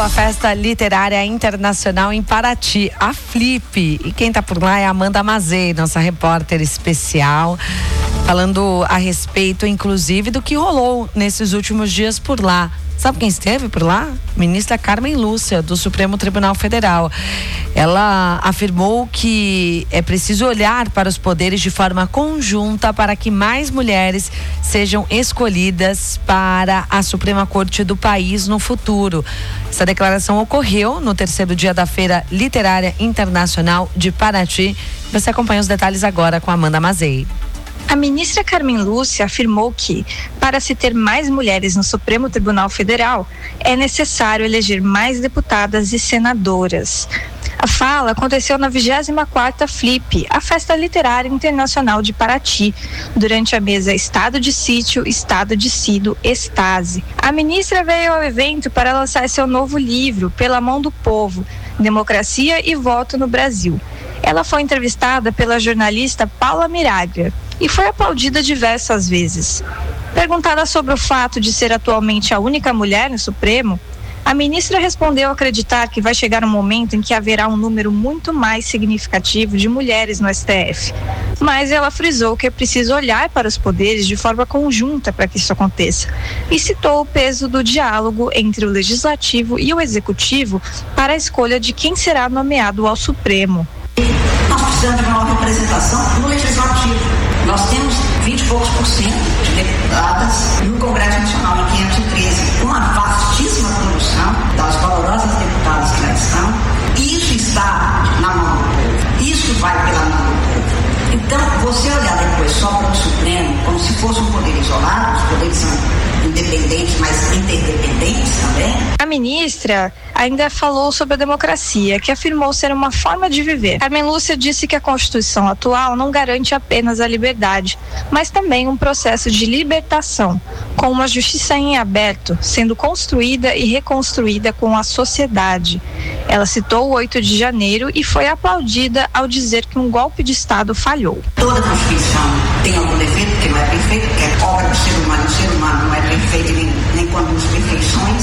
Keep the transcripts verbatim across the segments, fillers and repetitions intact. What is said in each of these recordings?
a Festa Literária Internacional em Paraty, a Flip. E quem está por lá é a Amanda Mazei, nossa repórter especial, falando a respeito, inclusive, do que rolou nesses últimos dias por lá. Sabe quem esteve por lá? Ministra Carmen Lúcia, do Supremo Tribunal Federal. Ela afirmou que é preciso olhar para os poderes de forma conjunta para que mais mulheres sejam escolhidas para a Suprema Corte do país no futuro. Essa declaração ocorreu no terceiro dia da Feira Literária Internacional de Paraty. Você acompanha os detalhes agora com a Amanda Mazei. A ministra Carmen Lúcia afirmou que, para se ter mais mulheres no Supremo Tribunal Federal, é necessário eleger mais deputadas e senadoras. A fala aconteceu na vigésima quarta Flip, a Festa Literária Internacional de Paraty, durante a mesa Estado de Sítio, Estado de Cido, Estase. A ministra veio ao evento para lançar seu novo livro, Pela Mão do Povo, Democracia e Voto no Brasil. Ela foi entrevistada pela jornalista Paula Miraglia e foi aplaudida diversas vezes. Perguntada sobre o fato de ser atualmente a única mulher no Supremo, a ministra respondeu acreditar que vai chegar um momento em que haverá um número muito mais significativo de mulheres no S T F. Mas ela frisou que é preciso olhar para os poderes de forma conjunta para que isso aconteça. E citou o peso do diálogo entre o Legislativo e o Executivo para a escolha de quem será nomeado ao Supremo. Nós precisamos de maior representação no Legislativo. Nós temos vinte e poucos por cento de deputadas no Congresso Nacional, em quinhentos e treze, uma vastíssima produção das valorosas deputadas que lá estão. Isso está na mão do povo. Isso vai pela mão do povo. Então, você olhar depois só para o Supremo, como se fosse um poder isolado, os poderes são independentes, mas interdependentes também. A ministra ainda falou sobre a democracia, que afirmou ser uma forma de viver. Carmen Lúcia disse que a Constituição atual não garante apenas a liberdade, mas também um processo de libertação, com uma justiça em aberto, sendo construída e reconstruída com a sociedade. Ela citou o oito de janeiro e foi aplaudida ao dizer que um golpe de Estado falhou. Toda Constituição tem algum defeito, porque não é perfeito, porque é obra do ser humano, o ser humano não é perfeito nem, nem conduz perfeições,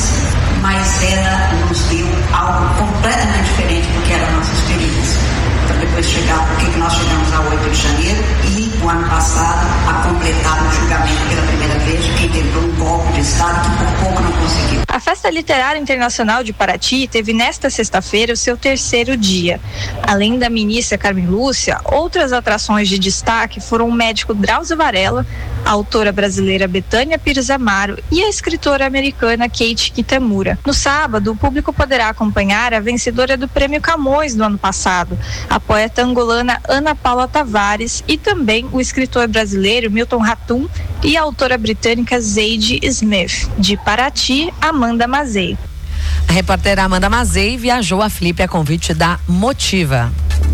mas ela nos deu algo completamente diferente do que era a nossa experiência. Para depois chegar, por que nós chegamos ao oito de janeiro e, no ano passado, a completar o julgamento pela primeira vez de quem tentou um golpe de Estado que por pouco não conseguiu. A Festa Literária Internacional de Paraty teve nesta sexta-feira o seu terceiro dia. Além da ministra Carmen Lúcia, outras atrações de destaque foram o médico Drauzio Varela, a autora brasileira Betânia Pires Amaro e a escritora americana Kate Kitamura. No sábado, o público poderá acompanhar a vencedora do Prêmio Camões do ano passado, a poeta angolana Ana Paula Tavares, e também o escritor brasileiro Milton Ratum e a autora britânica Zadie Smith. De Paraty, Amanda Mazei. A repórter Amanda Mazei viajou a Flip a convite da Motiva.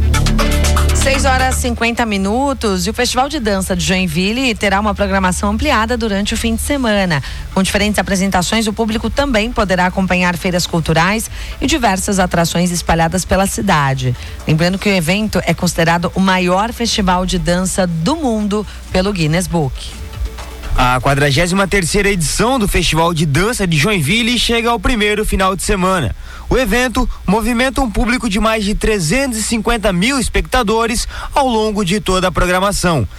seis horas e cinquenta minutos e o Festival de Dança de Joinville terá uma programação ampliada durante o fim de semana. Com diferentes apresentações, o público também poderá acompanhar feiras culturais e diversas atrações espalhadas pela cidade. Lembrando que o evento é considerado o maior festival de dança do mundo pelo Guinness Book. A quadragésima terceira edição do Festival de Dança de Joinville chega ao primeiro final de semana. O evento movimenta um público de mais de trezentos e cinquenta mil espectadores ao longo de toda a programação.